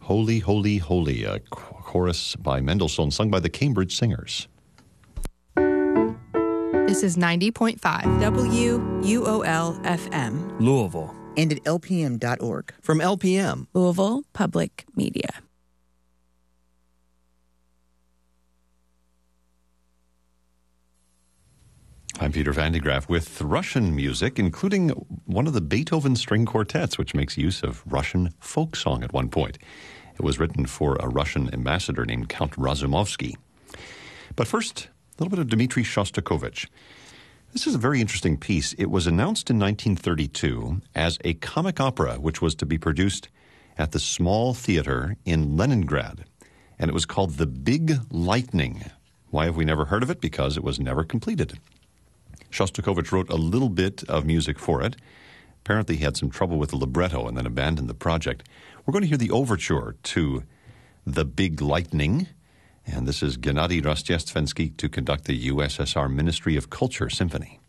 Holy, Holy, Holy, a chorus by Mendelssohn, sung by the Cambridge Singers. This is 90.5 WUOL-FM. Louisville. And at lpm.org. From LPM. Louisville Public Media. I'm Peter Van de Graaff with Russian music, including one of the Beethoven string quartets, which makes use of Russian folk song at one point. It was written for a Russian ambassador named Count Razumovsky. But first, a little bit of Dmitri Shostakovich. This is a very interesting piece. It was announced in 1932 as a comic opera, which was to be produced at the Small Theater in Leningrad. And it was called The Big Lightning. Why have we never heard of it? Because it was never completed. Shostakovich wrote a little bit of music for it. Apparently he had some trouble with the libretto and then abandoned the project. We're going to hear the overture to The Big Lightning. And this is Gennady Rostchestvensky to conduct the USSR Ministry of Culture Symphony.